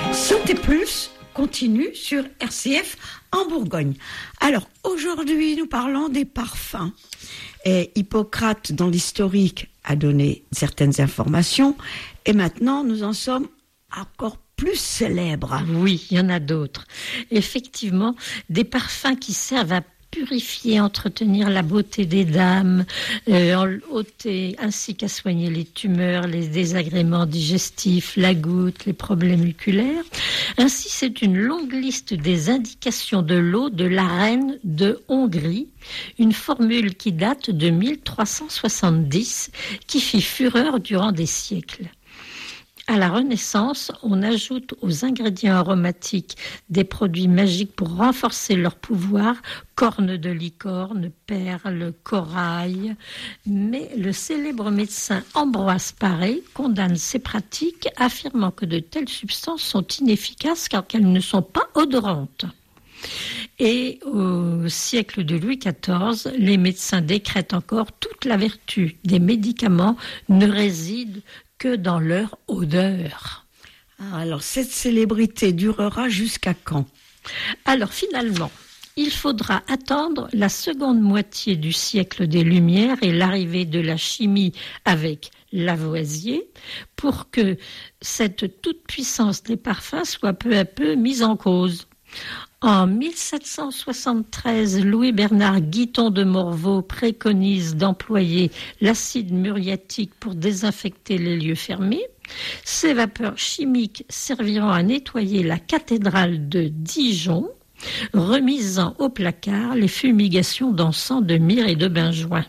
Santé Plus continue sur RCF en Bourgogne. Alors aujourd'hui, nous parlons des parfums. Et Hippocrate, dans l'historique, a donné certaines informations. Et maintenant, nous en sommes encore plus célèbres. Oui, il y en a d'autres. Effectivement, des parfums qui servent à purifier, entretenir la beauté des dames, ôter, ainsi qu'à soigner les tumeurs, les désagréments digestifs, la goutte, les problèmes oculaires. Ainsi, c'est une longue liste des indications de l'eau de la reine de Hongrie, une formule qui date de 1370, qui fit fureur durant des siècles. À la Renaissance, on ajoute aux ingrédients aromatiques des produits magiques pour renforcer leur pouvoir, cornes de licorne, perles, corail. Mais le célèbre médecin Ambroise Paré condamne ces pratiques, affirmant que de telles substances sont inefficaces car qu'elles ne sont pas odorantes. Et au siècle de Louis XIV, les médecins décrètent encore toute la vertu des médicaments ne réside que dans leur odeur. Alors, cette célébrité durera jusqu'à quand ? Alors, finalement, il faudra attendre la seconde moitié du siècle des Lumières et l'arrivée de la chimie avec Lavoisier pour que cette toute-puissance des parfums soit peu à peu mise en cause. En 1773, Louis-Bernard Guiton de Morveau préconise d'employer l'acide muriatique pour désinfecter les lieux fermés. Ces vapeurs chimiques serviront à nettoyer la cathédrale de Dijon, remisant au placard les fumigations d'encens, de myrrhe et de benjoin.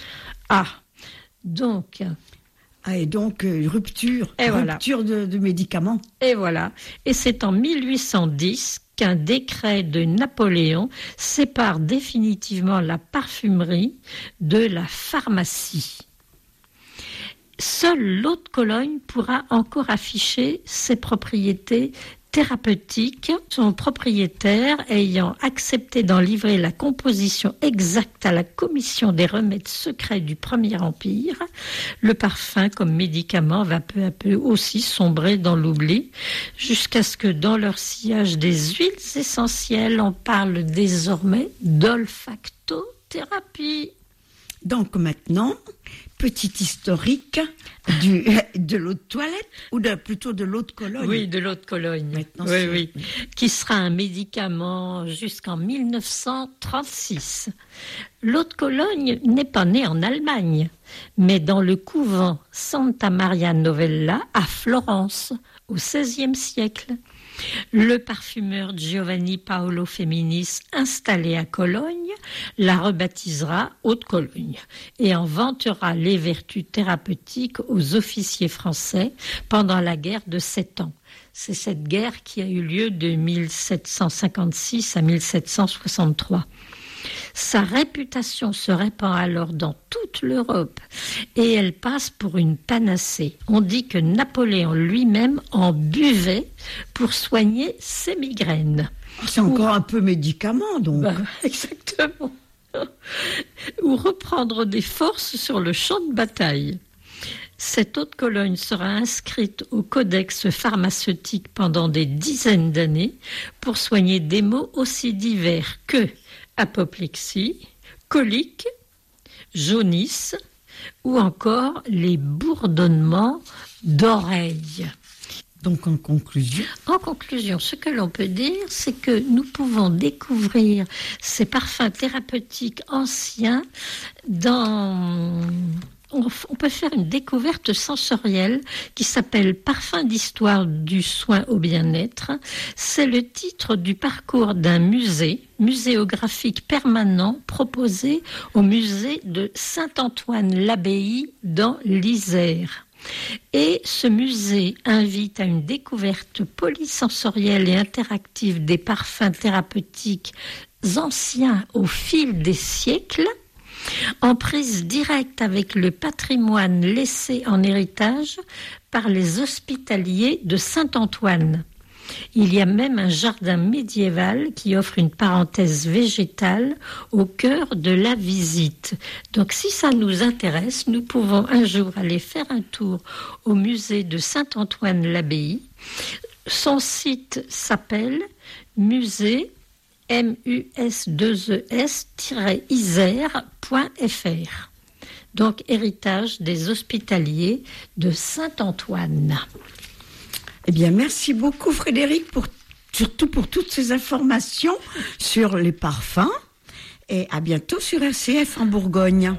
Rupture voilà. de médicaments. Et voilà. Et c'est en 1810 qu'un décret de Napoléon sépare définitivement la parfumerie de la pharmacie. Seule l'eau de Cologne pourra encore afficher ses propriétés thérapeutiques, son propriétaire ayant accepté d'en livrer la composition exacte à la commission des remèdes secrets du Premier Empire. Le parfum comme médicament va peu à peu aussi sombrer dans l'oubli, jusqu'à ce que dans leur sillage des huiles essentielles, on parle désormais d'olfactothérapie. Donc maintenant, petit historique de l'eau de toilette ou plutôt de l'eau de Cologne. Oui, de l'eau de Cologne. Maintenant, oui. Qui sera un médicament jusqu'en 1936. L'eau de Cologne n'est pas née en Allemagne, mais dans le couvent Santa Maria Novella à Florence, au XVIe siècle. Le parfumeur Giovanni Paolo Feminis, installé à Cologne, la rebaptisera Eau de Cologne et en vantera les vertus thérapeutiques aux officiers français pendant la guerre de 7 ans. C'est cette guerre qui a eu lieu de 1756 à 1763. Sa réputation se répand alors dans toute l'Europe et elle passe pour une panacée. On dit que Napoléon lui-même en buvait pour soigner ses migraines. C'est encore un peu médicament, donc. Exactement. Ou reprendre des forces sur le champ de bataille. Cette eau de Cologne sera inscrite au codex pharmaceutique pendant des dizaines d'années pour soigner des maux aussi divers que apoplexie, colique, jaunisse ou encore les bourdonnements d'oreilles. Donc en conclusion, ce que l'on peut dire, c'est que nous pouvons découvrir ces parfums thérapeutiques anciens on peut faire une découverte sensorielle qui s'appelle Parfum d'histoire du soin au bien-être. C'est le titre du parcours d'un muséographique permanent proposé au musée de Saint-Antoine-l'Abbaye dans l'Isère. Et ce musée invite à une découverte polysensorielle et interactive des parfums thérapeutiques anciens au fil des siècles, en prise directe avec le patrimoine laissé en héritage par les hospitaliers de Saint-Antoine. Il y a même un jardin médiéval qui offre une parenthèse végétale au cœur de la visite. Donc si ça nous intéresse, nous pouvons un jour aller faire un tour au musée de Saint-Antoine-l'Abbaye. son site s'appelle musée mus2es-isère.fr. Donc, héritage des hospitaliers de Saint-Antoine. Eh bien, merci beaucoup Frédéric, surtout pour toutes ces informations sur les parfums. Et à bientôt sur RCF en Bourgogne.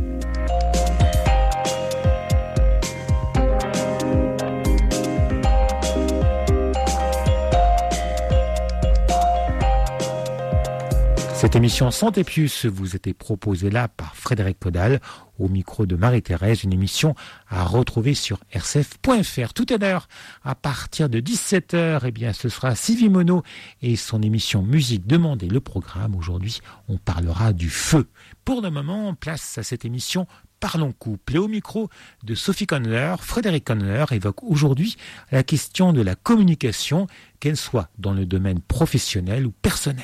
Cette émission Santé Plus vous était proposée là par Frédéric Caudal, au micro de Marie-Thérèse, une émission à retrouver sur rcf.fr. Tout à l'heure, à partir de 17h, eh bien, ce sera Sylvie Monod et son émission Musique Demandée, le programme. Aujourd'hui, on parlera du feu. Pour le moment, place à cette émission Parlons couple. Et au micro de Sophie Conner, Frédéric Conner évoque aujourd'hui la question de la communication, qu'elle soit dans le domaine professionnel ou personnel.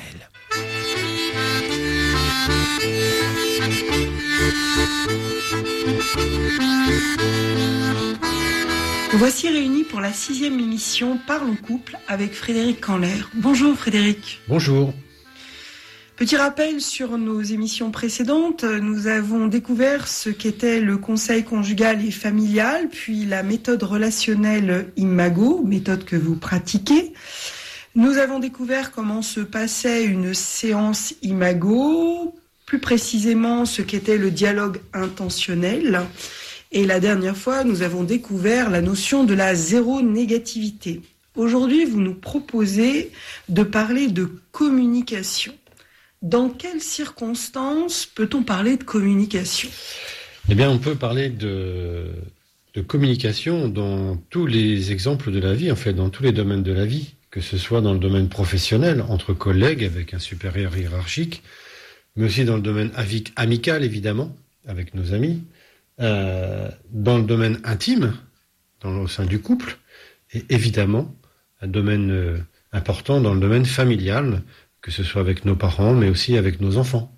Nous voici réunis pour la 6e émission Parlons couple avec Frédéric Canler. Bonjour Frédéric. Bonjour. Petit rappel sur nos émissions précédentes, nous avons découvert ce qu'était le conseil conjugal et familial, puis la méthode relationnelle Imago, méthode que vous pratiquez. Nous avons découvert comment se passait une séance Imago, plus précisément ce qu'était le dialogue intentionnel. Et la dernière fois, nous avons découvert la notion de la zéro-négativité. Aujourd'hui, vous nous proposez de parler de communication. Dans quelles circonstances peut-on parler de communication ? Eh bien, on peut parler de communication dans tous les exemples de la vie, en fait, dans tous les domaines de la vie, que ce soit dans le domaine professionnel, entre collègues, avec un supérieur hiérarchique, mais aussi dans le domaine amical, évidemment, avec nos amis, dans le domaine intime, au sein du couple, et évidemment, un domaine important dans le domaine familial, que ce soit avec nos parents, mais aussi avec nos enfants.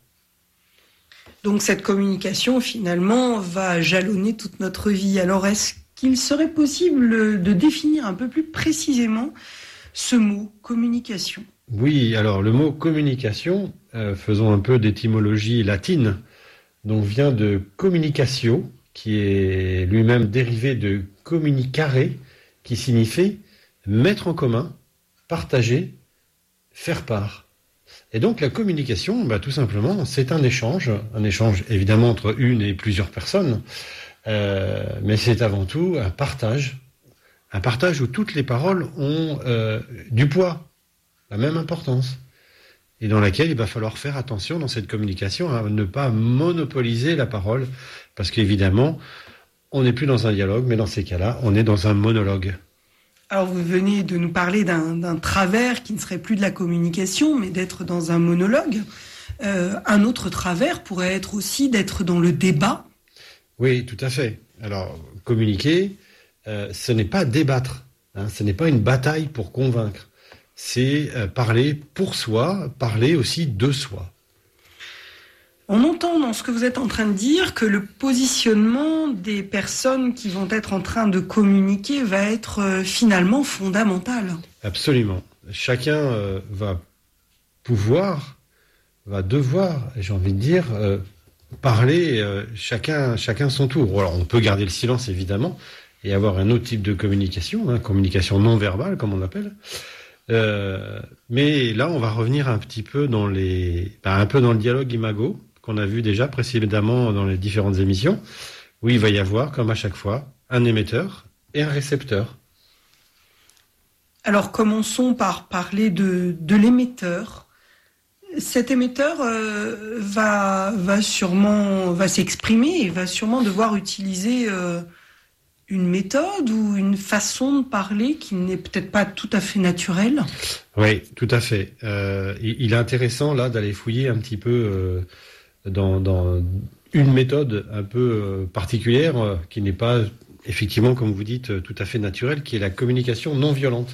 Donc cette communication, finalement, va jalonner toute notre vie. Alors, est-ce qu'il serait possible de définir un peu plus précisément ce mot, communication ? Oui, alors le mot communication, faisons un peu d'étymologie latine, donc vient de communicatio, qui est lui-même dérivé de communicare, qui signifie mettre en commun, partager, faire part. Et donc la communication, tout simplement, c'est un échange évidemment entre une et plusieurs personnes, mais c'est avant tout un partage où toutes les paroles ont du poids, la même importance, et dans laquelle il va falloir faire attention dans cette communication à ne pas monopoliser la parole, parce qu'évidemment, on n'est plus dans un dialogue, mais dans ces cas-là, on est dans un monologue. Alors vous venez de nous parler d'un travers qui ne serait plus de la communication, mais d'être dans un monologue. Un autre travers pourrait être aussi d'être dans le débat. Oui, tout à fait. Alors, communiquer, ce n'est pas débattre, ce n'est pas une bataille pour convaincre. C'est parler pour soi, parler aussi de soi. On entend dans ce que vous êtes en train de dire que le positionnement des personnes qui vont être en train de communiquer va être finalement fondamental. Absolument. Chacun va devoir, j'ai envie de dire, parler chacun son tour. Alors on peut garder le silence évidemment et avoir un autre type de communication, communication non verbale comme on appelle. Mais là on va revenir un petit peu un peu dans le dialogue Imago qu'on a vu déjà précédemment dans les différentes émissions, où il va y avoir, comme à chaque fois, un émetteur et un récepteur. Alors commençons par parler de l'émetteur. Cet émetteur va s'exprimer et va sûrement devoir utiliser une méthode ou une façon de parler qui n'est peut-être pas tout à fait naturelle. Oui, tout à fait. Il est intéressant là d'aller fouiller un petit peu dans une méthode un peu particulière qui n'est pas effectivement, comme vous dites, tout à fait naturelle, qui est la communication non violente.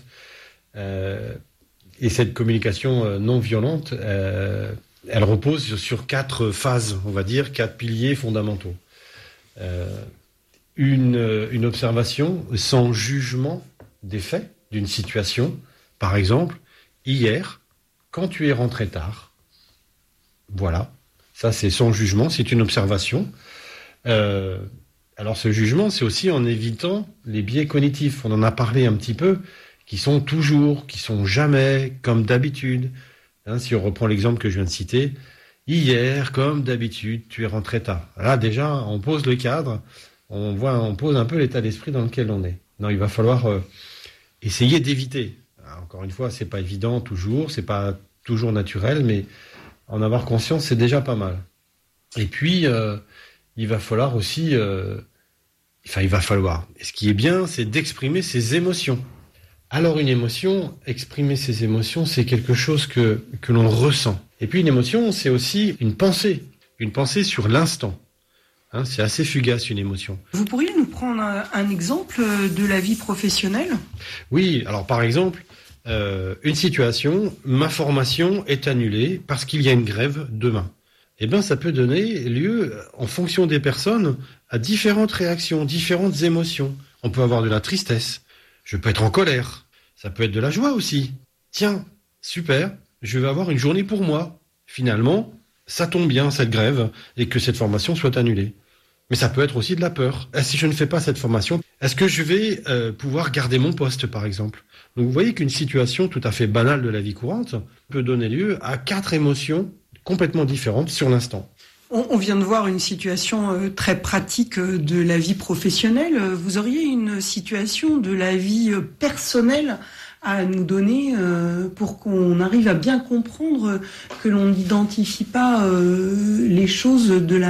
Et cette communication non violente, elle repose sur 4 phases, on va dire, 4 piliers fondamentaux. Une observation sans jugement des faits, d'une situation. Par exemple, hier, quand tu es rentré tard, voilà, ça c'est son jugement, c'est une observation. Alors ce jugement, c'est aussi en évitant les biais cognitifs. On en a parlé un petit peu, qui sont toujours, qui sont jamais, comme d'habitude. Si on reprend l'exemple que je viens de citer, hier, comme d'habitude, tu es rentré tard. Là déjà, on pose le cadre, on pose un peu l'état d'esprit dans lequel on est. Non, il va falloir essayer d'éviter. Alors, encore une fois, c'est pas évident toujours, c'est pas toujours naturel, mais en avoir conscience, c'est déjà pas mal. Et puis, il va falloir aussi... Ce qui est bien, c'est d'exprimer ses émotions. Alors une émotion, exprimer ses émotions, c'est quelque chose que l'on ressent. Et puis une émotion, c'est aussi une pensée sur l'instant. C'est assez fugace, une émotion. Vous pourriez nous prendre un exemple de la vie professionnelle ? Oui, alors par exemple, une situation, ma formation est annulée parce qu'il y a une grève demain. Eh bien, ça peut donner lieu, en fonction des personnes, à différentes réactions, différentes émotions. On peut avoir de la tristesse, je peux être en colère, ça peut être de la joie aussi. Tiens, super, je vais avoir une journée pour moi. Finalement, ça tombe bien, cette grève, et que cette formation soit annulée. Mais ça peut être aussi de la peur. Si je ne fais pas cette formation, est-ce que je vais pouvoir garder mon poste, par exemple ? Donc vous voyez qu'une situation tout à fait banale de la vie courante peut donner lieu à 4 émotions complètement différentes sur l'instant. On vient de voir une situation très pratique de la vie professionnelle. Vous auriez une situation de la vie personnelle à nous donner pour qu'on arrive à bien comprendre que l'on n'identifie pas les choses de la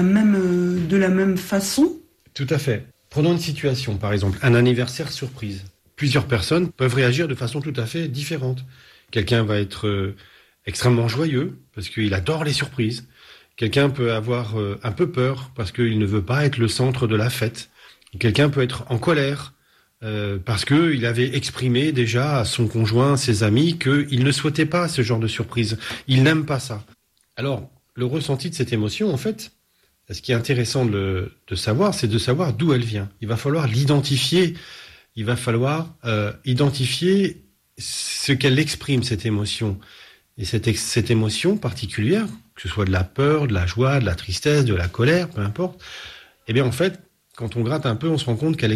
même façon ? Tout à fait. Prenons une situation, par exemple, un anniversaire surprise. Plusieurs personnes peuvent réagir de façon tout à fait différente. Quelqu'un va être extrêmement joyeux parce qu'il adore les surprises. Quelqu'un peut avoir un peu peur parce qu'il ne veut pas être le centre de la fête. Quelqu'un peut être en colère parce qu'il avait exprimé déjà à son conjoint, à ses amis, qu'il ne souhaitait pas ce genre de surprise. Il n'aime pas ça. Alors, le ressenti de cette émotion, en fait, ce qui est intéressant de savoir, c'est de savoir d'où elle vient. Il va falloir l'identifier. Il va falloir identifier ce qu'elle exprime, cette émotion. Et cette émotion particulière, que ce soit de la peur, de la joie, de la tristesse, de la colère, peu importe, eh bien en fait, quand on gratte un peu, on se rend compte qu'elle